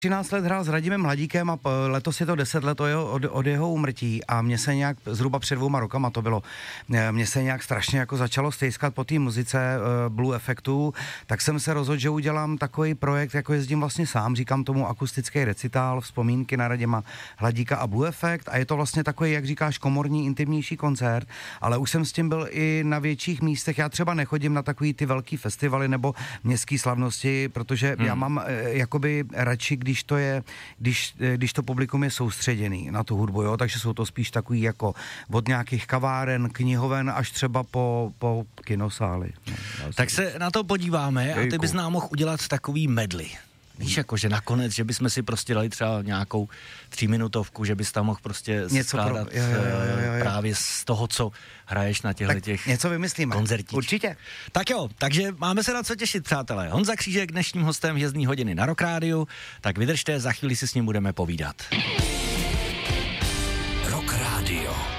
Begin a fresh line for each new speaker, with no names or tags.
13 let hrál s Radimem Hladíkem a letos je to 10 let od jeho úmrtí a mě se nějak zhruba před 2 rokama to bylo, mě se nějak strašně jako začalo stejskat po té muzice Blue Effectu, tak jsem se rozhodl, že udělám takový projekt, jako jezdím vlastně sám, říkám tomu akustický recitál, vzpomínky na Radima Hladíka a Blue Effect a je to vlastně takový, jak říkáš, komorní, intimnější koncert, ale už jsem s tím byl i na větších místech, já třeba nechodím na takový ty velký festivaly nebo městské slavnosti, protože já mám jakoby radši, když to publikum je soustředěný na tu hudbu, jo, takže jsou to spíš takový jako od nějakých kaváren, knihoven až třeba po kinosály. No,
tak se na to podíváme a ty bys nám mohl udělat takový medley. Víš, jako, že nakonec, že bychom si prostě dali třeba nějakou 3minutovku, že bys tam mohl prostě skládat právě z toho, co hraješ na těch
něco vymyslíme.
Koncertíčích.
Určitě.
Tak jo, takže máme se na co těšit, přátelé. Honza Křížek, dnešním hostem Hvězdný hodiny na Rock Rádiu, tak vydržte, za chvíli si s ním budeme povídat.
Rock Radio.